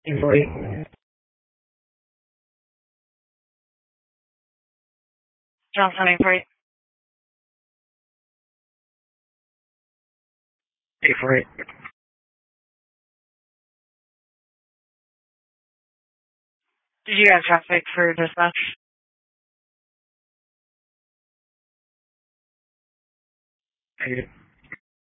848. Johnson 848. 848. Did you have traffic for dispatch? Negative.